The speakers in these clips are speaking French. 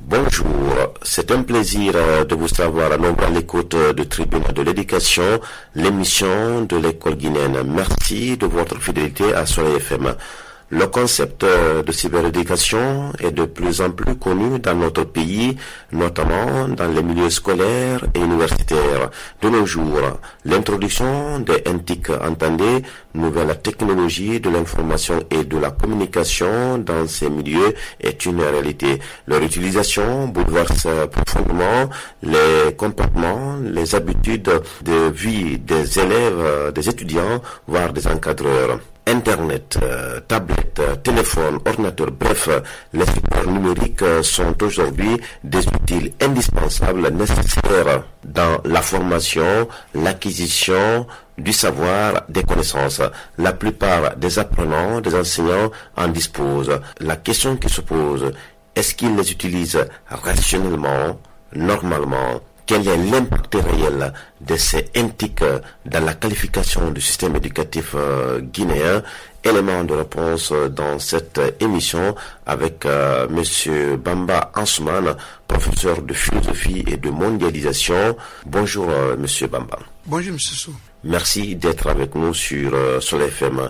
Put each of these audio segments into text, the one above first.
Bonjour, c'est un plaisir de vous savoir à nombre à l'écoute de Tribune de l'éducation, l'émission de l'école guinéenne. Merci de votre fidélité à Soleil FM. Le concept de cyberéducation est de plus en plus connu dans notre pays, notamment dans les milieux scolaires et universitaires. De nos jours, l'introduction des NTIC, entendez, nouvelles technologies de l'information et de la communication dans ces milieux, est une réalité. Leur utilisation bouleverse profondément les comportements, les habitudes de vie des élèves, des étudiants, voire des encadreurs. Internet, tablette, téléphone, ordinateur, bref, les supports numériques sont aujourd'hui des outils indispensables nécessaires dans la formation, l'acquisition du savoir, des connaissances. La plupart des apprenants, des enseignants en disposent. La question qui se pose, est-ce qu'ils les utilisent rationnellement, normalement? Quel est l'impact réel de ces NTIC dans la qualification du système éducatif guinéen? Élément de réponse dans cette émission avec Monsieur Bamba Ansoumane, professeur de philosophie et de mondialisation. Bonjour Monsieur Bamba. Bonjour Monsieur Sou. Merci d'être avec nous sur Soleil FM.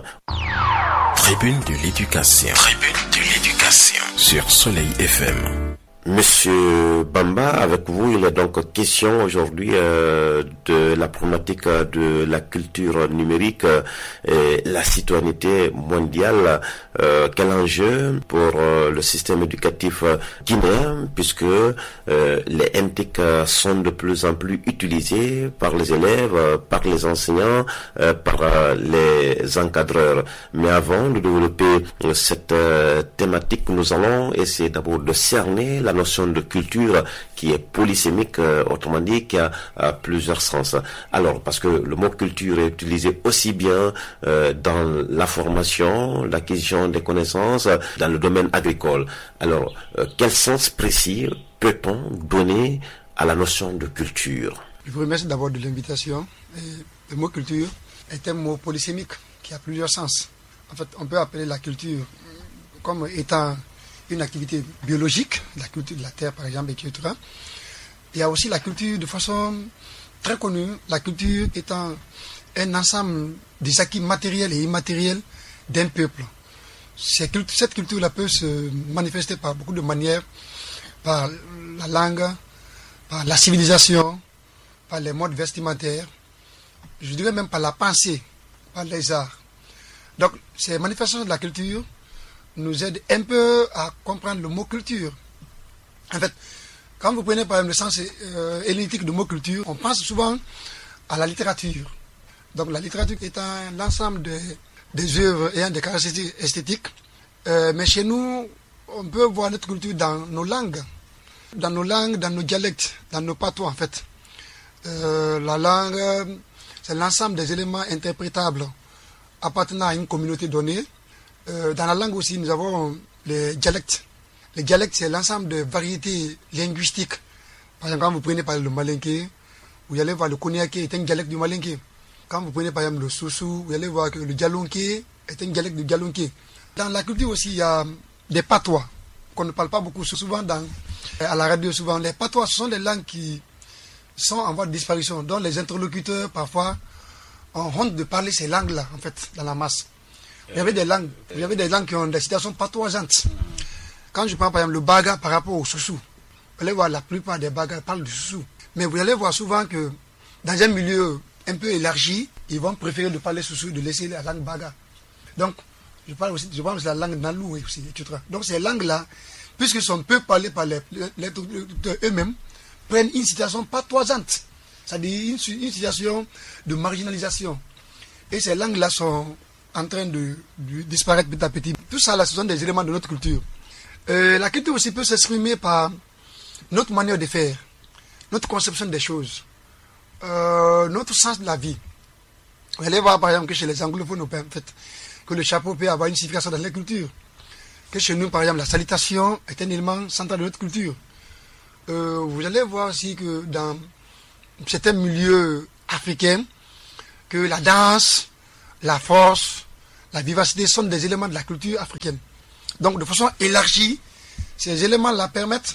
Tribune de l'éducation. Tribune de l'éducation. Sur Soleil FM. Monsieur Bamba, avec vous, il est donc question aujourd'hui de la problématique de la culture numérique et la citoyenneté mondiale. Quel enjeu pour le système éducatif guinéen, puisque les NTIC sont de plus en plus utilisés par les élèves, par les enseignants, par les encadreurs. Mais avant de développer cette thématique, nous allons essayer d'abord de cerner la notion de culture qui est polysémique, autrement dit, qui a plusieurs sens. Alors, parce que le mot culture est utilisé aussi bien dans la formation, l'acquisition des connaissances, dans le domaine agricole. Alors, quel sens précis peut-on donner à la notion de culture? Je vous remercie d'abord de l'invitation. Le mot culture est un mot polysémique qui a plusieurs sens. En fait, on peut appeler la culture comme étant une activité biologique, la culture de la terre par exemple, etc. Il y a aussi la culture de façon très connue, la culture étant un ensemble des acquis matériels et immatériels d'un peuple. Cette culture-là peut se manifester par beaucoup de manières, par la langue, par la civilisation, par les modes vestimentaires, je dirais même par la pensée, par les arts. Donc ces manifestations de la culture nous aide un peu à comprendre le mot culture. En fait, quand vous prenez par exemple le sens hellénitique du mot culture, on pense souvent à la littérature. Donc la littérature étant l'ensemble des œuvres ayant des caractéristiques esthétiques. Mais chez nous, on peut voir notre culture dans nos langues, dans nos dialectes, dans nos patois en fait. La langue, c'est l'ensemble des éléments interprétables appartenant à une communauté donnée. Dans la langue aussi, nous avons les dialectes. Les dialectes, c'est l'ensemble de variétés linguistiques. Par exemple, quand vous prenez par exemple le malinké, vous allez voir le koniaké est un dialecte du malinké. Quand vous prenez par exemple le soussou, vous allez voir que le dialonké est un dialecte du dialonké. Dans la culture aussi, il y a des patois qu'on ne parle pas beaucoup. Souvent à la radio, souvent, les patois, ce sont des langues qui sont en voie de disparition, dont les interlocuteurs, parfois, ont honte de parler ces langues-là, en fait, dans la masse. Il y avait des langues qui ont des citations patoisantes. Quand je prends par exemple le baga par rapport au soussou, vous allez voir la plupart des bagas parlent du soussou. Mais vous allez voir souvent que dans un milieu un peu élargi, ils vont préférer de parler soussou, de laisser la langue baga. Donc, je parle aussi de la langue nalou aussi, etc. Donc ces langues-là, puisqu'elles sont peu parlées par les eux-mêmes, prennent une situation patoisante. C'est-à-dire une situation de marginalisation. Et ces langues-là sont en train de disparaître petit à petit. Tout ça, là, ce sont des éléments de notre culture. La culture aussi peut s'exprimer par notre manière de faire, notre conception des choses, notre sens de la vie. Vous allez voir, par exemple, que chez les anglophones, en fait, que le chapeau peut avoir une signification dans la culture. Que chez nous, par exemple, la salutation est un élément central de notre culture. Vous allez voir aussi que dans certains milieux africains, que la danse, la force, la vivacité sont des éléments de la culture africaine. Donc, de façon élargie, ces éléments-là permettent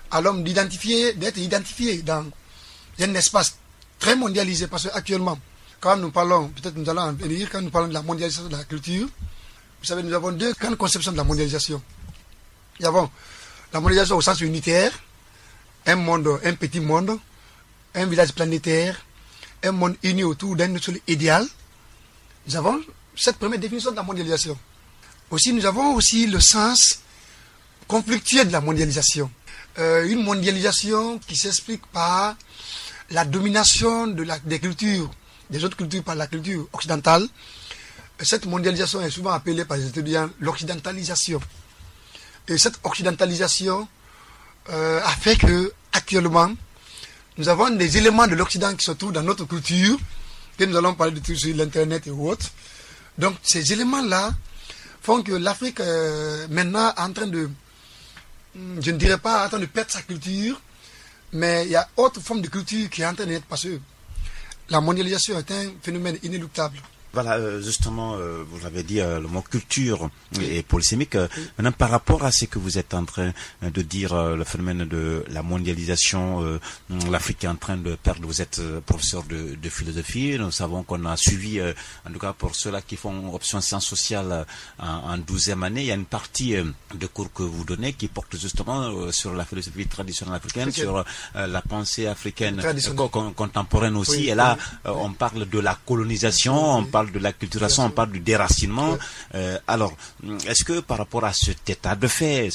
à l'homme d'être identifié dans un espace très mondialisé, parce qu'actuellement, quand nous parlons, peut-être nous allons en venir, quand nous parlons de la mondialisation de la culture, vous savez, nous avons deux grandes conceptions de la mondialisation. Nous avons la mondialisation au sens unitaire, un monde, un petit monde, un village planétaire, un monde uni autour d'un seul idéal. Nous avons cette première définition de la mondialisation. Aussi, nous avons aussi le sens conflictuel de la mondialisation. Une mondialisation qui s'explique par la domination des cultures, des autres cultures par la culture occidentale. Cette mondialisation est souvent appelée par les étudiants l'occidentalisation. Et cette occidentalisation a fait que, actuellement, nous avons des éléments de l'Occident qui se trouvent dans notre culture, que nous allons parler de tout sur l'Internet et autres. Donc, ces éléments-là font que l'Afrique, maintenant, est en train de, je ne dirais pas en train de perdre sa culture, mais il y a autre forme de culture qui est en train d'être, parce que la mondialisation est un phénomène inéluctable. Voilà, justement, vous l'avez dit, le mot culture est polysémique. Maintenant, par rapport à ce que vous êtes en train de dire, le phénomène de la mondialisation, l'Afrique est en train de perdre. Vous êtes professeur de philosophie. Nous savons qu'on a suivi, en tout cas pour ceux-là qui font option sciences sociales en 12e année, il y a une partie de cours que vous donnez qui porte justement sur la philosophie traditionnelle africaine, sur la pensée africaine contemporaine aussi. Oui, et là, on parle de la colonisation, on parle de l'acculturation, on parle du déracinement. Alors, est-ce que par rapport à cet état de fait,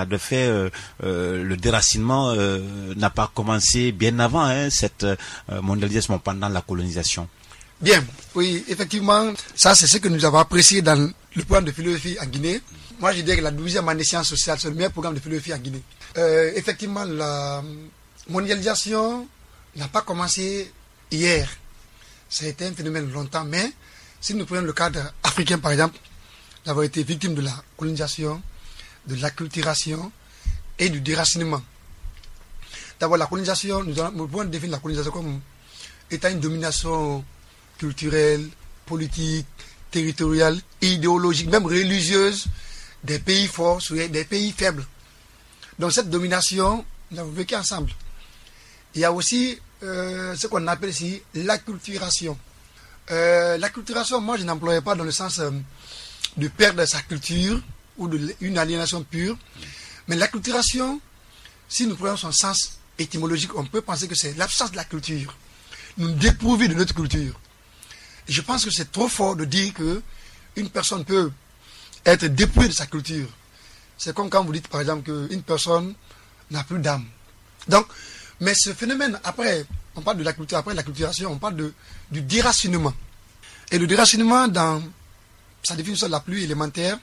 le déracinement n'a pas commencé bien avant cette mondialisation, pendant la colonisation? Bien, oui, effectivement, ça c'est ce que nous avons apprécié dans le programme de philosophie en Guinée. Moi je dirais que la 12e année sciences sociales, c'est le meilleur programme de philosophie en Guinée. Effectivement, la mondialisation n'a pas commencé hier. Ça a été un phénomène longtemps, mais si nous prenons le cadre africain, par exemple, nous avons été victimes de la colonisation, de l'acculturation et du déracinement. D'abord, la colonisation, nous pouvons définir la colonisation comme étant une domination culturelle, politique, territoriale, idéologique, même religieuse, des pays forts sur des pays faibles. Donc cette domination, nous l'avons vécu ensemble. Il y a aussi ce qu'on appelle ici l'acculturation. L'acculturation, moi je n'employais pas dans le sens de perdre sa culture ou d'une aliénation pure, mais l'acculturation, si nous prenons son sens étymologique, on peut penser que c'est l'absence de la culture, nous dépourvus de notre culture. Et je pense que c'est trop fort de dire que une personne peut être dépouillée de sa culture. C'est comme quand vous dites par exemple qu'une personne n'a plus d'âme. Donc, mais ce phénomène, après, on parle de la culture, après l'acculturation, on parle du déracinement. Et le déracinement, dans sa définition la plus élémentaire,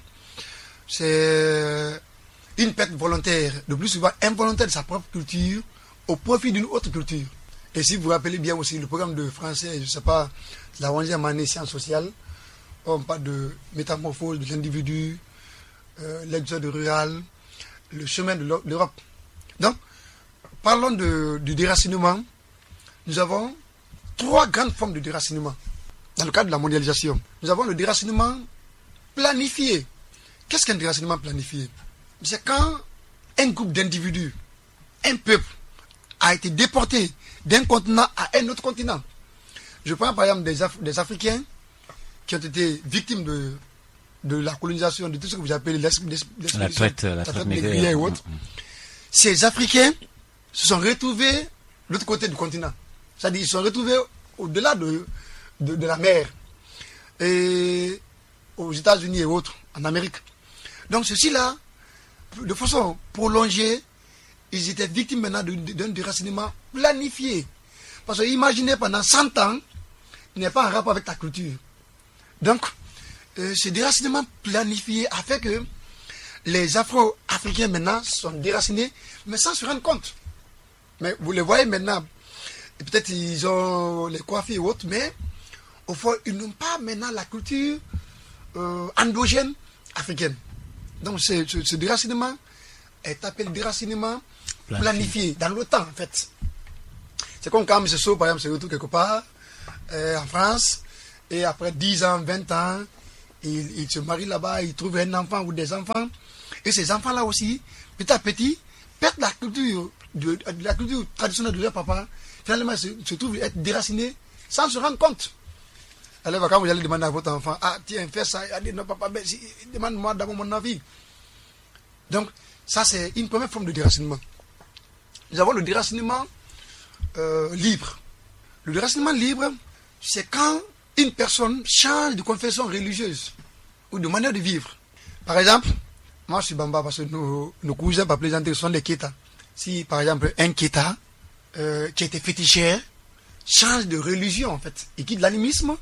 c'est une perte volontaire, de plus souvent involontaire de sa propre culture, au profit d'une autre culture. Et si vous vous rappelez bien aussi le programme de français, je ne sais pas, la 11e année sciences sociales, on parle de métamorphose de l'individu, l'exode rural, le chemin de l'Europe. Donc, parlons du déracinement. Nous avons 3 grandes formes de déracinement dans le cadre de la mondialisation. Nous avons le déracinement planifié. Qu'est-ce qu'un déracinement planifié? C'est quand un groupe d'individus, un peuple, a été déporté d'un continent à un autre continent. Je prends par exemple des Africains qui ont été victimes de la colonisation, de tout ce que vous appelez la traite négrière et autres. Ces Africains se sont retrouvés de l'autre côté du continent. C'est-à-dire qu'ils se sont retrouvés au-delà de la mer, et aux États-Unis et autres, en Amérique. Donc ceci-là, de façon prolongée, ils étaient victimes maintenant d'un déracinement planifié. Parce que imaginez pendant 100 ans, il n'est pas en rapport avec ta culture. Donc, ce déracinement planifié a fait que les Afro-Africains maintenant sont déracinés, mais sans se rendre compte. Mais vous les voyez maintenant, peut-être ils ont les coiffures et autres, mais au fond, ils n'ont pas maintenant la culture endogène africaine. Donc, ce déracinement est appelé déracinement planifié dans le temps, en fait. C'est comme quand M. Sow, par exemple, se retrouve quelque part, en France, et après 10 ans, 20 ans, il se marie là-bas, il trouve un enfant ou des enfants, et ces enfants-là aussi, petit à petit, perdent la culture, la culture traditionnelle de leur papa, finalement se trouvent être déracinés sans se rendre compte. Alors quand vous allez demander à votre enfant, ah tiens, fais ça, il dit non papa, demande-moi d'abord mon avis. Donc ça c'est une première forme de déracinement. Nous avons le déracinement libre. Le déracinement libre, c'est quand une personne change de confession religieuse ou de manière de vivre. Par exemple, moi je suis Bamba parce que nos cousins, par plaisanter, sont des Kéta. Si par exemple un Kéta qui était féticheur change de religion en fait, il quitte l'animisme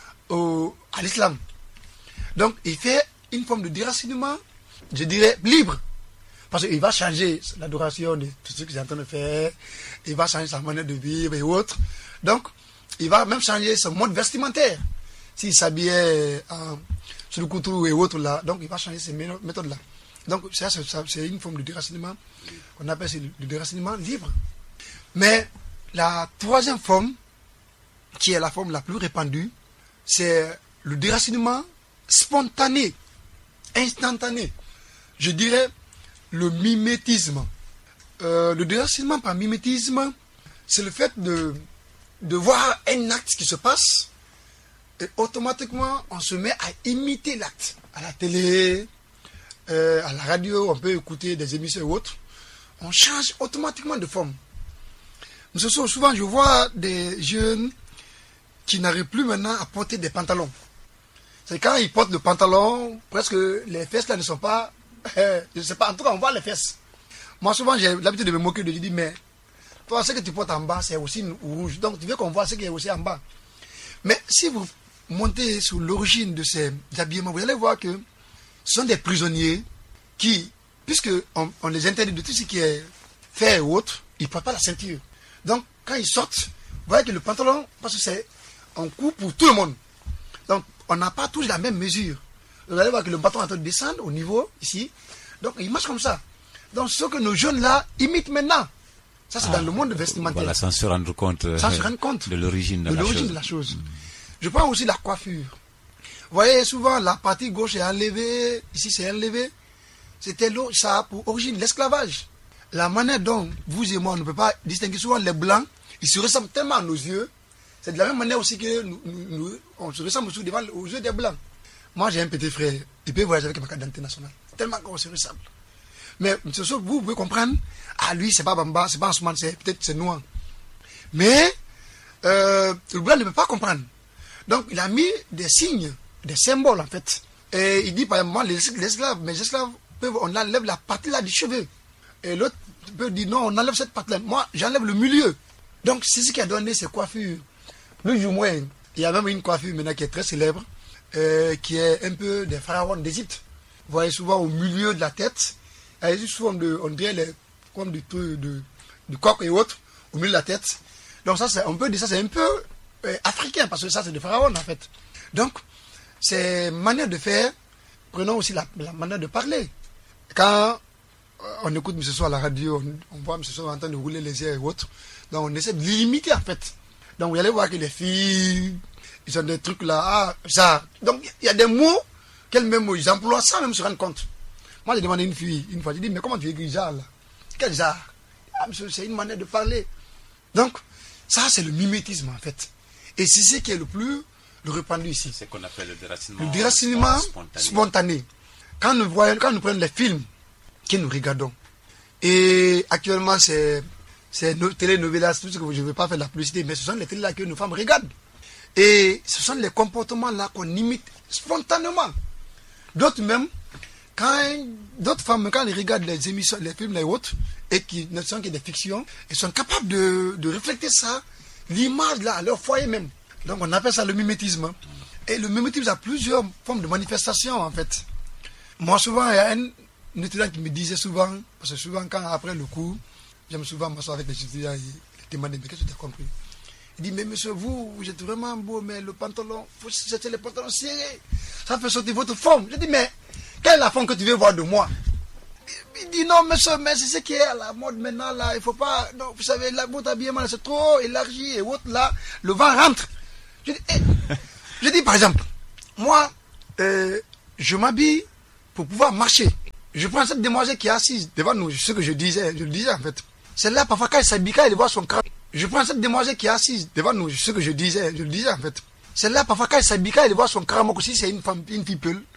à l'islam. Donc il fait une forme de déracinement, je dirais libre. Parce qu'il va changer l'adoration de tout ce qu'il est en train de faire, il va changer sa manière de vivre et autres. Donc, il va même changer son mode vestimentaire. S'il s'habillait sur le couteau et autres là, donc il va changer ces méthodes-là. Donc, ça, c'est une forme de déracinement qu'on appelle le déracinement libre. Mais la troisième forme, qui est la forme la plus répandue, c'est le déracinement spontané, instantané. Je dirais le mimétisme. Le déracinement par mimétisme, c'est le fait de voir un acte qui se passe et automatiquement on se met à imiter l'acte. À la télé, à la radio, on peut écouter des émissions ou autres. On change automatiquement de forme. Souvent, je vois des jeunes qui n'arrivent plus maintenant à porter des pantalons. C'est quand ils portent le pantalon, presque les fesses là ne sont pas... je ne sais pas, en tout cas, on voit les fesses. Moi, souvent, j'ai l'habitude de me moquer, de lui dire, mais toi, ce que tu portes en bas, c'est aussi rouge. Donc, tu veux qu'on voit ce qui est aussi en bas. Mais si vous montez sur l'origine de ces habillements, vous allez voir que ce sont des prisonniers qui, puisqu'on les interdit de tout ce qui est fer et autres, ils ne portent pas la ceinture. Donc, quand ils sortent, vous voyez que le pantalon, parce que c'est un coup pour tout le monde. Donc, on n'a pas tous la même mesure. Vous allez voir que le bâton est en train de descendre au niveau, ici. Donc, il marche comme ça. Donc, ce que nos jeunes là imitent maintenant. Ça, c'est dans le monde vestimentaire. Voilà, sans se rendre compte, de l'origine de la chose. Je prends aussi la coiffure. Vous voyez, souvent, la partie gauche est enlevée. Ici, c'est enlevé. Ça a pour origine l'esclavage. La manière dont vous et moi, on ne peut pas distinguer souvent les blancs, ils se ressemblent tellement à nos yeux. C'est de la même manière aussi que on se ressemble aussi aux yeux des blancs. Moi, j'ai un petit frère, il peut voyager avec ma carte d'identité nationale. Tellement qu'on se ressemble. Mais vous pouvez comprendre, lui, c'est pas Bamba, c'est pas Ousmane, peut-être c'est noir. Mais le blanc ne peut pas comprendre. Donc, il a mis des signes, des symboles, en fait. Et il dit, par exemple, moi, les esclaves, mes esclaves, on enlève la partie là du cheveu. Et l'autre peut dire, non, on enlève cette partie là. Moi, j'enlève le milieu. Donc, c'est ce qui a donné ces coiffures. Plus ou moins, il y a même une coiffure maintenant qui est très célèbre, qui est un peu des pharaons d'Égypte. Vous voyez souvent au milieu de la tête, il y a souvent on dirait comme du coq et autres, au milieu de la tête. Donc ça, on peut dire ça, c'est un peu africain, parce que ça, c'est des pharaons en fait. Donc, c'est manière de faire, prenons aussi la manière de parler. Quand on écoute M. Sow à la radio, on voit M. Sow en train de rouler les airs et autres, donc on essaie de l'imiter en fait. Donc vous allez voir que les filles, ils ont des trucs là, ça. Donc il y a des mots, quels mêmes mots ils emploient sans même se rendre compte. Moi j'ai demandé à une fille, une fois, j'ai dit, mais comment tu écris ça là? Quel ça? Monsieur, c'est une manière de parler. Donc, ça c'est le mimétisme en fait. Et c'est ce qui est le répandu ici. C'est ce qu'on appelle le déracinement spontané. Quand nous prenons les films que nous regardons, et actuellement c'est télénovelas, tout ce que je ne veux pas faire de la publicité, mais ce sont les télés là que nos femmes regardent. Et ce sont les comportements là qu'on imite spontanément. D'autres même, d'autres femmes, quand elles regardent les émissions, les films et autres, et qui ne sont que des fictions, elles sont capables de refléter ça, l'image là, à leur foyer même. Donc on appelle ça le mimétisme. Et le mimétisme a plusieurs formes de manifestation en fait. Moi souvent, il y a un étudiant qui me disait souvent, parce que souvent quand après le cours, j'aime souvent m'asseoir avec les étudiants et les demander, mais qu'est-ce que tu as compris? Il dit, mais monsieur, vous êtes vraiment beau, mais le pantalon, il faut chercher les pantalons serrés. Ça fait sortir votre forme. Je dis, mais quelle est la forme que tu veux voir de moi? Il dit, non, monsieur, mais c'est ce qui est à la mode maintenant, là. Il ne faut pas, non, vous savez, votre habillement, c'est trop élargi, et autres, là, le vent rentre. Je dis, par exemple, moi, je m'habille pour pouvoir marcher. Je prends cette demoiselle qui est assise devant nous, ce que je le disais en fait. Celle-là, parfois, quand elle s'habille, elle voit son crâne. Je prends cette demoiselle qui est assise devant nous, ce que je le disais en fait. Celle-là, parfois, quand elle s'habille, elle voit son crâne. Si c'est une fille peule,